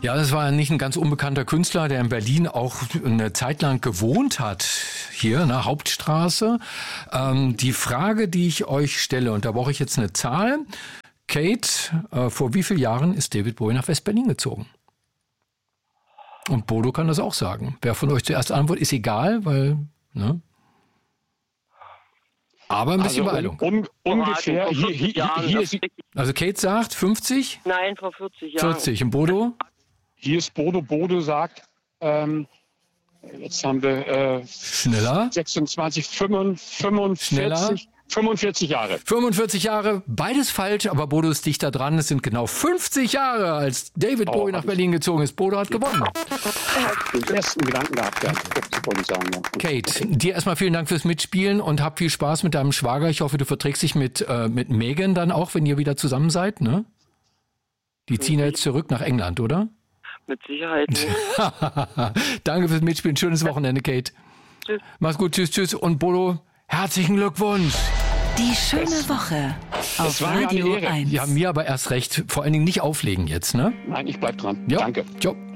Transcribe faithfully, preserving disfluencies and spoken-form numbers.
Ja, das war nicht ein ganz unbekannter Künstler, der in Berlin auch eine Zeit lang gewohnt hat, hier in der Hauptstraße. Ähm, die Frage, die ich euch stelle, und da brauche ich jetzt eine Zahl. Kate, äh, vor wie vielen Jahren ist David Bowie nach West-Berlin gezogen? Und Bodo kann das auch sagen. Wer von euch zuerst antwortet, ist egal, weil... Ne? Aber ein bisschen also Beeilung. Um, um, ungefähr. Hier, hier, hier ist, also Kate sagt fünfzig? Nein, vor vierzig Jahren. vierzig. Und Bodo? Hier ist Bodo. Bodo sagt, ähm, jetzt haben wir äh, schneller. sechsundzwanzig, fünfundvierzig, schneller. fünfundvierzig Jahre. fünfundvierzig Jahre, beides falsch, aber Bodo ist dichter dran. Es sind genau fünfzig Jahre, als David oh, Bowie nach Berlin gezogen ist. Bodo hat gewonnen. Den ersten Gedanken gehabt, ja. Ich sagen, ja. Kate, dir erstmal vielen Dank fürs Mitspielen und hab viel Spaß mit deinem Schwager. Ich hoffe, du verträgst dich mit, äh, mit Megan dann auch, wenn ihr wieder zusammen seid, ne? Die ziehen ja jetzt zurück nach England, oder? Mit Sicherheit. Danke fürs Mitspielen. Schönes Wochenende, Kate. Tschüss. Mach's gut. Tschüss, tschüss. Und Bodo, herzlichen Glückwunsch. Die schöne es, Woche auf Radio eins. Ja, mir aber erst recht. Vor allen Dingen nicht auflegen jetzt, ne? Nein, ich bleib dran. Ja. Danke. Ciao.